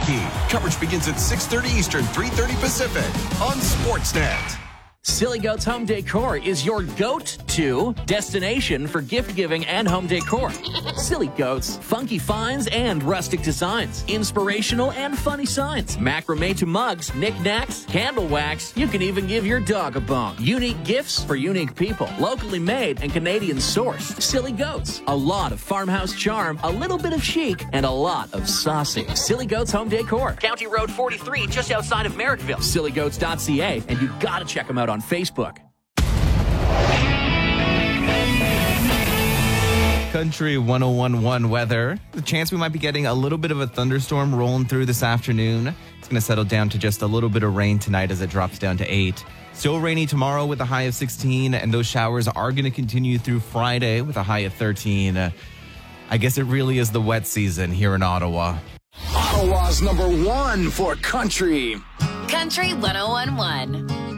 Hockey. Coverage begins at 6:30 Eastern, 3:30 Pacific on Sportsnet. Silly Goats Home Decor is your go-to destination for gift giving and home decor. Silly Goats, funky finds and rustic designs, inspirational and funny signs, macrame to mugs, knickknacks, candle wax. You can even give your dog a bone. Unique gifts for unique people, locally made and Canadian sourced. Silly Goats, a lot of farmhouse charm, a little bit of chic, and a lot of saucy. Silly Goats Home Decor, County Road 43, just outside of Merrickville. SillyGoats.ca, and you gotta check them out on Facebook. Country 101.1 weather. The chance we might be getting a little bit of a thunderstorm rolling through this afternoon. It's going to settle down to just a little bit of rain tonight as it drops down to 8. Still rainy tomorrow with a high of 16, and those showers are going to continue through Friday with a high of 13. I guess it really is the wet season here in Ottawa. Ottawa's number one for country. Country 101.1.